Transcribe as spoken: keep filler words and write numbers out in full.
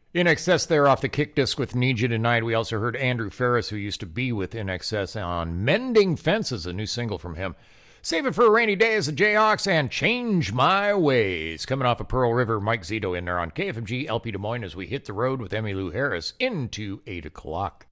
In Excess there off the kick disc with Need You Tonight. We also heard Andrew Ferris, who used to be with In Excess, on Mending Fences, a new single from him. Save It for a Rainy Day as the Jayhawks and Change My Ways. Coming off of Pearl River, Mike Zito in there on K F M G L P Des Moines as we hit the road with Emmylou Harris into eight o'clock.